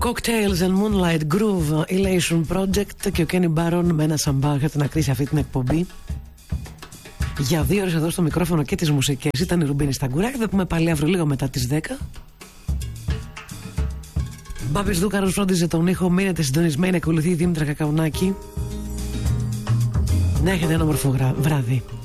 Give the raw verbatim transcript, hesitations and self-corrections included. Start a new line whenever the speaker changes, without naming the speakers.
Cocktails and Moonlight Groove Elation Project και ο Kenny Barron με ένα σαμπά για να κρίσει αυτή την εκπομπή. Για δύο ώρες εδώ στο μικρόφωνο και τις μουσικές ήταν η Ρουμπίνη Σταγκουράκη. Θα πούμε πάλι αύριο λίγο μετά τις δέκα. Μπάμπης Δούκαρος φρόντιζε τον ήχο. Μείνετε συντονισμένοι, ακολουθεί η Δήμητρα Κακαουνάκη. Να έχετε ένα όμορφο βράδυ.